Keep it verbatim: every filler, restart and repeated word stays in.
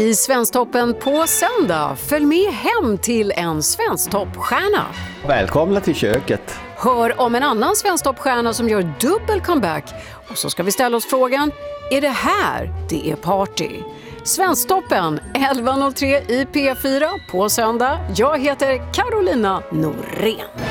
I Svensktoppen på söndag. Följ med hem till en Svensktoppstjärna. Välkomna till köket. Hör om en annan Svensktoppstjärna som gör dubbel comeback. Och så ska vi ställa oss frågan, är det här det är party? Svensktoppen elva noll tre i P fyra på söndag. Jag heter Carolina Norén.